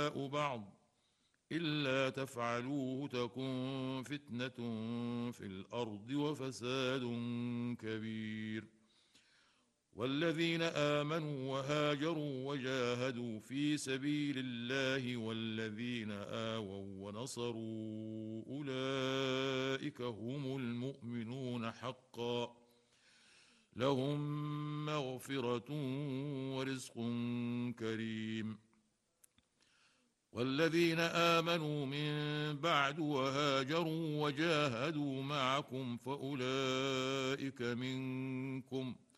بعض إلا تفعلوه تكن فتنة في الأرض وفساد كبير. والذين آمنوا وهاجروا وجاهدوا في سبيل الله والذين آووا ونصروا أولئك هم المؤمنون حقا، لهم مغفرة ورزق كريم. والذين آمنوا من بعد وهاجروا وجاهدوا معكم فأولئك منكم